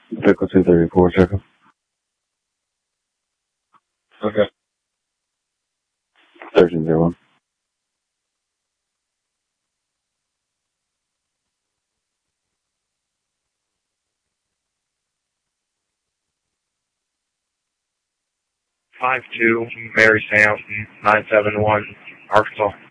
Vehicle 234, check him. Okay. 1301. Five two Mary Sam 971 Arkansas.